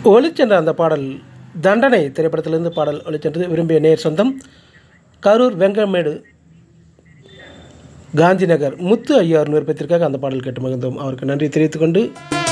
ஒளிச்சென்ற அந்த பாடல் தண்டனை திரைப்படத்திலிருந்து பாடல் ஒளிச்சென்றது. விரும்பிய நேர் சொந்தம் கரூர் வெங்கமேடு காந்தி நகர் முத்து ஐயார் விருப்பத்திற்காக அந்த பாடல் கேட்டு மகிழ்ந்தோம். அவருக்கு நன்றி தெரிவித்துக் கொண்டு